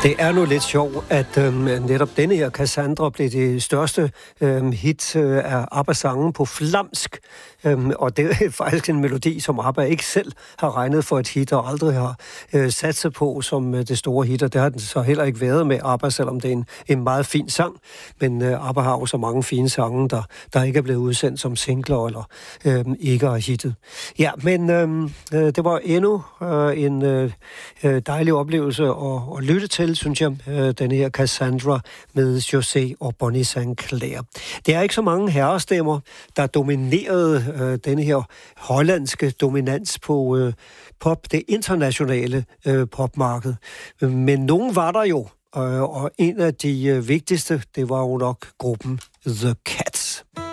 Det er nu lidt sjovt, at netop denne her Cassandra blev det største hit af ABBA-sangen på flamsk. Og det er faktisk en melodi, som ABBA ikke selv har regnet for et hit, og aldrig har sat sig på som det store hit. Og det har den så heller ikke været med ABBA, selvom det er en meget fin sang. Men ABBA har jo så mange fine sange, der ikke er blevet udsendt som singler, eller ikke er hittet. Ja, men det var endnu en dejlig oplevelse at lytte til, synes jeg, denne her Cassandra med José og Bonnie Sinclair. Det er ikke så mange herrestemmer, der dominerede denne her hollandske dominans på det internationale popmarked. Men nogen var der jo, og en af de vigtigste, det var jo nok gruppen The Cats.